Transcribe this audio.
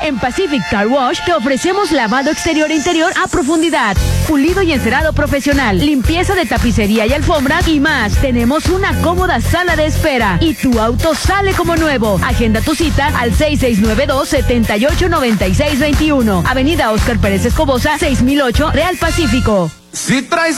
En Pacific Car Wash te ofrecemos lavado exterior e interior a profundidad, pulido y encerado profesional, limpieza de tapicería y alfombras y más. Tenemos una cómoda sala de espera y tu auto sale como nuevo. Agenda tu cita al 6692-789621. Avenida Óscar Pérez Escobosa, 6008, Real Pacífico. Si traes